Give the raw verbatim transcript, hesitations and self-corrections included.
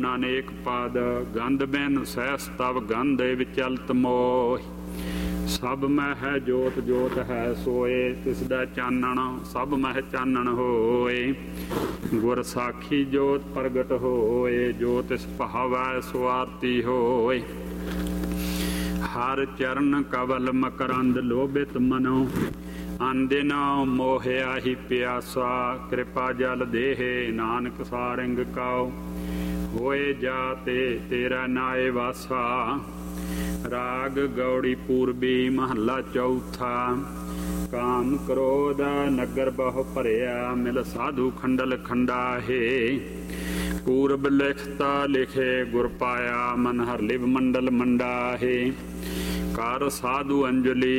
ਨਾਨਕ ਪਾਦ ਗੰਧ ਬਿਨ ਸਹਿਸ ਤਵ ਗੰਧ ਵਿਚਲਤ ਮੋਹ। ਸਭ ਮਹਿ ਹੈ ਜੋਤ ਜੋਤ ਹੈ ਸੋਏ, ਤਿਸ ਦਾ ਚਾਨਣ ਸਭ ਮਹਿ ਚਾਨਣ ਹੋਏ। ਗੁਰ ਸਾਖੀ ਜੋਤ ਪ੍ਰਗਟ ਹੋਏ, ਜੋ ਤਿਸ ਭਾਵੈ ਸੋ ਆਰਤੀ ਹੋਏ। ਹਰ ਚਰਨ ਕਵਲ ਮਕਰੰਦ ਲੋਭਿਤ ਮਨੋ, ਆਂਦਿਨ ਮੋਹਿਆ ਹੀ ਪਿਆਸਾ। ਕਿਰਪਾ ਜਲ ਦੇਹੇ ਨਾਨਕ ਸਾਰੰਗ ਕਾਉ, ਹੋਏ ਜਾਤੇ ਤੇਰਾ ਨਾਏ ਵਾਸਾ। ਰਾਗ ਗੌੜੀ ਪੂਰਬੀ ਮਹੱਲਾ ਚੌਥਾ। ਕਾਮ ਕ੍ਰੋਧ ਨਗਰ ਬਹੁ ਭਰਿਆ, ਮਿਲ ਸਾਧੂ ਖੰਡਲ ਖੰਡਾਹੇ। ਪੂਰਬ ਲਿਖਤਾ ਲਿਖੇ ਗੁਰ ਪਾਇਆ, ਮਨ ਹਰ ਲਿਵ ਮੰਡਲ ਮੰਡਾਹੇ। ਕਰ ਸਾਧੂ ਅੰਜਲੀ